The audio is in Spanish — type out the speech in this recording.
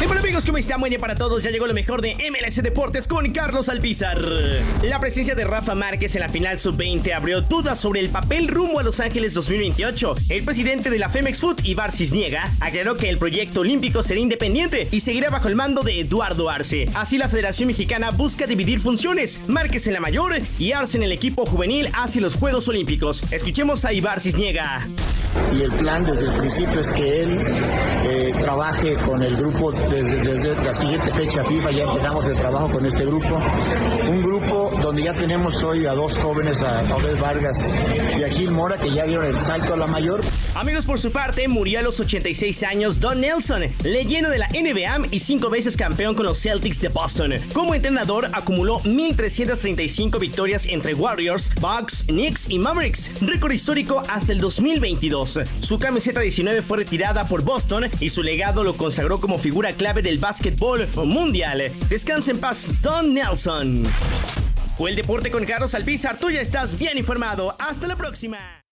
Bueno amigos, ¿cómo están? Buen día para todos, ya llegó lo mejor de MLS Deportes con Carlos Alpizar. La presencia de Rafa Márquez en la final sub-20 abrió dudas sobre el papel rumbo a Los Ángeles 2028. El presidente de la Femex Foot, Ibar Cisniega, aclaró que el proyecto olímpico será independiente y seguirá bajo el mando de Eduardo Arce. Así la Federación Mexicana busca dividir funciones, Márquez en la mayor y Arce en el equipo juvenil hacia los Juegos Olímpicos. Escuchemos a Ibar Cisniega. Y el plan desde el principio es que él trabaje con el grupo desde la siguiente fecha FIFA. Ya empezamos el trabajo con este grupo, un grupo donde ya tenemos hoy a dos jóvenes, a Oded Vargas y a Gil Mora, que ya dieron el salto a la mayor. Amigos, por su parte, murió a los 86 años Don Nelson, leyenda de la NBA y 5 veces campeón con los Celtics de Boston. Como entrenador, acumuló 1,335 victorias entre Warriors, Bucks, Knicks y Mavericks, récord histórico hasta el 2022. Su camiseta 19 fue retirada por Boston y su legado lo consagró como figura clave del básquetbol mundial. Descansa en paz, Don Nelson. Fue el deporte con Carlos Alpizar. Tú ya estás bien informado. Hasta la próxima.